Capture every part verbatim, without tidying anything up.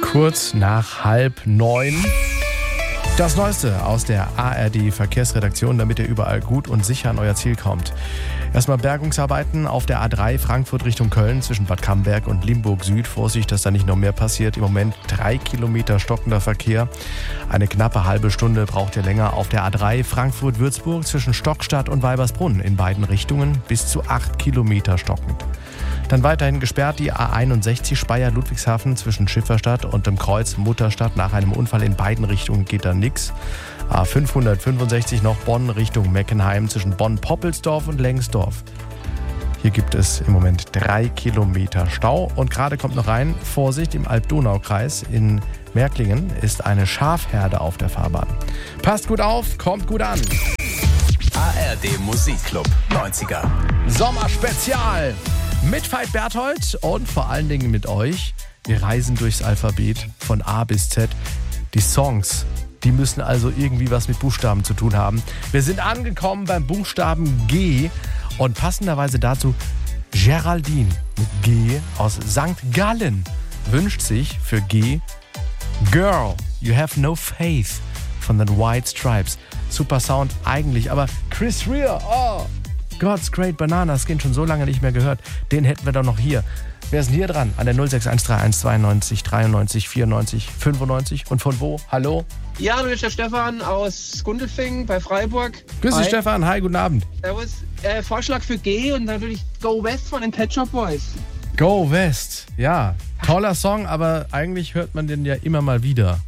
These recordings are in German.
Kurz nach halb neun. Das Neueste aus der A R D-Verkehrsredaktion, damit ihr überall gut und sicher an euer Ziel kommt. Erstmal Bergungsarbeiten auf der A drei Frankfurt Richtung Köln zwischen Bad Camberg und Limburg Süd. Vorsicht, dass da nicht noch mehr passiert. Im Moment drei Kilometer stockender Verkehr. Eine knappe halbe Stunde braucht ihr länger auf der A drei Frankfurt-Würzburg zwischen Stockstadt und Weibersbrunn. In beiden Richtungen bis zu acht Kilometer stockend. Dann weiterhin gesperrt die A einundsechzig Speyer-Ludwigshafen zwischen Schifferstadt und dem Kreuz Mutterstadt. Nach einem Unfall in beiden Richtungen geht da nichts. A fünfhundertfünfundsechzig noch Bonn Richtung Meckenheim zwischen Bonn-Poppelsdorf und Lengsdorf. Hier gibt es im Moment drei Kilometer Stau. Und gerade kommt noch rein, Vorsicht, im Alb-Donau-Kreis in Märklingen ist eine Schafherde auf der Fahrbahn. Passt gut auf, kommt gut an. A R D Musikclub neunziger. Sommerspezial mit Veit Berthold und vor allen Dingen mit euch. Wir reisen durchs Alphabet von A bis Z. Die Songs, die müssen also irgendwie was mit Buchstaben zu tun haben. Wir sind angekommen beim Buchstaben G und passenderweise dazu Geraldine mit G aus Sankt Gallen wünscht sich für G Girl, You Have No Faith von den White Stripes. Super Sound eigentlich, aber Chris Rea, oh, God's Great Banana Skin, schon so lange nicht mehr gehört. Den hätten wir doch noch hier. Wer ist denn hier dran? An der null sechs eins drei eins zweiundneunzig dreiundneunzig vierundneunzig fünfundneunzig. Und von wo? Hallo? Ja, du bist der Stefan aus Gundelfingen bei Freiburg. Grüß dich, Hi. Stefan. Hi, guten Abend. Servus. Äh, Vorschlag für G und natürlich Go West von den Pet Shop Boys. Go West. Ja, toller Song, aber eigentlich hört man den ja immer mal wieder.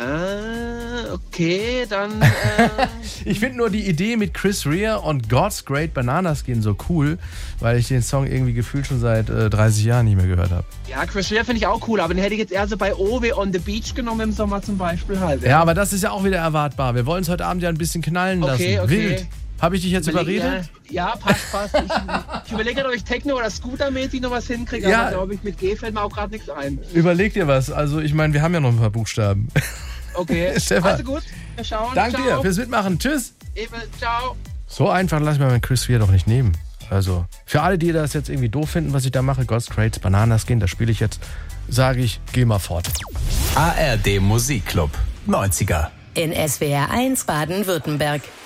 Ah, okay, dann... Äh ich finde nur die Idee mit Chris Rea und God's Great Banana Skin so cool, weil ich den Song irgendwie gefühlt schon seit äh, dreißig Jahren nicht mehr gehört habe. Ja, Chris Rea finde ich auch cool, aber den hätte ich jetzt eher so bei Owe on the Beach genommen im Sommer zum Beispiel halt. Ja, ja, aber das ist ja auch wieder erwartbar. Wir wollen es heute Abend ja ein bisschen knallen lassen. Okay, okay. Wild. Habe ich dich jetzt Überleg, überredet? Ja, ja, passt, passt. Ich, ich überlege gerade, ob ich Techno- oder Scooter-mäßig noch was hinkriege, Ja. aber glaube ich, mit G fällt mir auch gerade nichts ein. Überleg dir was. Also ich meine, wir haben ja noch ein paar Buchstaben. Okay, Stefan. also gut, wir schauen. Danke ciao. dir fürs Mitmachen. Tschüss. Eben, ciao. So einfach lassen wir Chris Rea doch nicht nehmen. Also für alle, die das jetzt irgendwie doof finden, was ich da mache, God's Great Banana Skin, das spiele ich jetzt, sage ich, geh mal fort. A R D Musikclub neunziger. In S W R eins Baden-Württemberg.